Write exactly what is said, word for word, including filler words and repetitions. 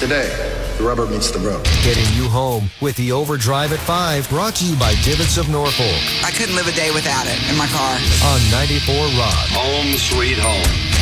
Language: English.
Today, the rubber meets the road. Getting you home with the Overdrive at five, brought to you by Divots of Norfolk. I couldn't live a day without it in my car. On ninety-four Rock. Home sweet home.